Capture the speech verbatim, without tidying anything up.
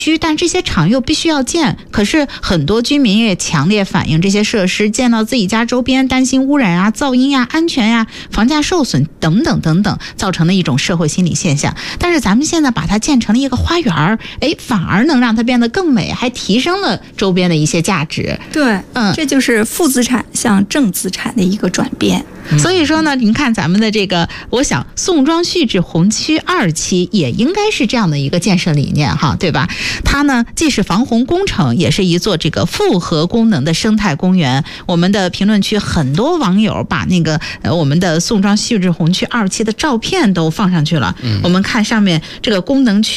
居，但这些厂又必须要建，可是很多居民也强烈反映这些设施建到自己家周边，担心污染啊、噪音呀、安全呀、房价受损等等等等，造成的一种社会心理现象。但是咱们现在把它建成了一个花园，哎，反而能让它变得更美，还提升了周边的一些价值。 对， 嗯， 这就是负资产向正资产的一个转变。 所以说呢，您看咱们的这个，我想宋庄续志红区二期也应该是这样的一个建设理念哈，对吧？它呢既是防洪工程，也是一座这个复合功能的生态公园。我们的评论区很多网友把那个呃我们的宋庄续志红区二期的照片都放上去了，嗯、我们看上面这个功能区。